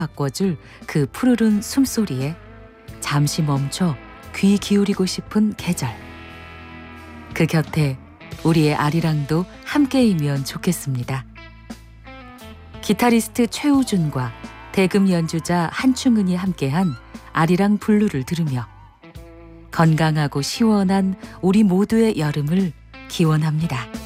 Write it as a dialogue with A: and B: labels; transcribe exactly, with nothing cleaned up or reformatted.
A: 바꿔줄 그 푸르른 숨소리에 잠시 멈춰 귀 기울이고 싶은 계절. 그 곁에 우리의 아리랑도 함께이면 좋겠습니다. 기타리스트 최우준과 대금 연주자 한충은이 함께한 아리랑 블루를 들으며 건강하고 시원한 우리 모두의 여름을 기원합니다.